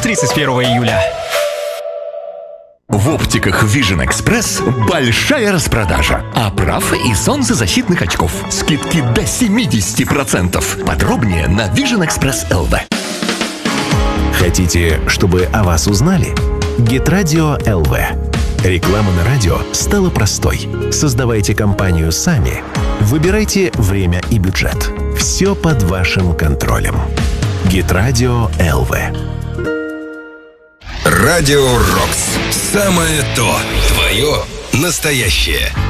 31 июля. В оптиках Vision Express большая распродажа оправ и солнцезащитных очков. Скидки до 70%. Подробнее на Vision Express LV. Хотите, чтобы о вас узнали? Гитрадио ЛВ. Реклама на радио стала простой. Создавайте компанию сами. Выбирайте время и бюджет. Все под вашим контролем. Гитрадио ЛВ. Радио Рокс. Самое то. Твое настоящее.